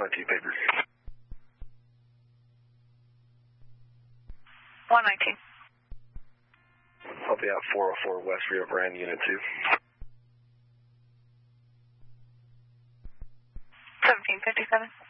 119 paper. 119. I'll be out 404 West Rio Grande, Unit 2. 1757.